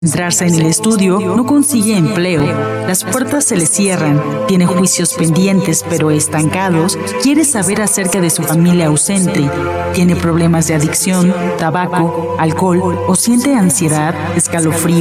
Centrarse en el estudio, no consigue empleo, las puertas se le cierran, tiene juicios pendientes pero estancados, quiere saber acerca de su familia ausente, tiene problemas de adicción, tabaco, alcohol o siente ansiedad, escalofrío.